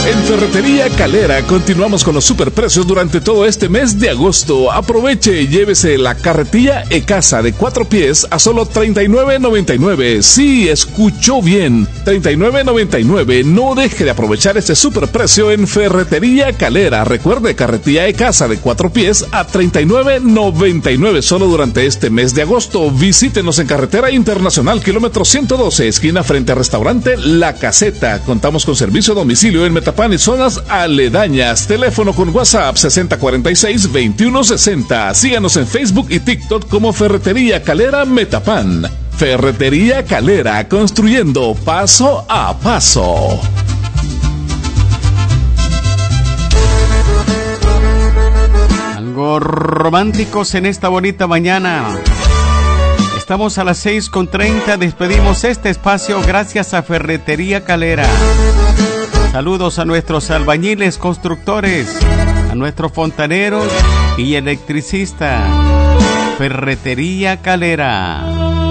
En Ferretería Calera continuamos con los superprecios durante todo este mes de agosto. Aproveche y llévese la carretilla E-Casa de 4 pies a solo $39.99. Sí, escuchó bien, $39.99. No deje de aprovechar este superprecio en Ferretería Calera. Recuerde, carretilla E-Casa de 4 pies a $39.99 solo durante este mes de agosto. Visítenos en Carretera Internacional, kilómetro 112, esquina frente al restaurante La Caseta. Contamos con servicio a domicilio en Metapán y zonas aledañas. Teléfono con WhatsApp 6046-2160. Síganos en Facebook y TikTok como Ferretería Calera Metapán. Ferretería Calera, construyendo paso a paso. Algo románticos en esta bonita mañana. Estamos a las 6:30. Despedimos este espacio gracias a Ferretería Calera. Saludos a nuestros albañiles, constructores, a nuestros fontaneros y electricistas. Ferretería Calera.